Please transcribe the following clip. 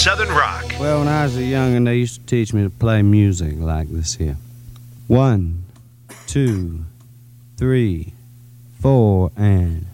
Southern rock. Well, when I was a youngin', they used to teach me to play music like this here. 1, 2, 3, 4, and...